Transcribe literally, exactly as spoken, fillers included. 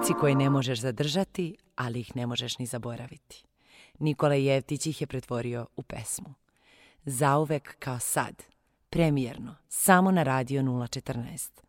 Trenutci koje ne možeš zadržati, ali ih ne možeš ni zaboraviti. Nikola Jevtić ih je pretvorio u pesmu. Zauvek kao sad, premijerno, samo na Radio nula četrnaest.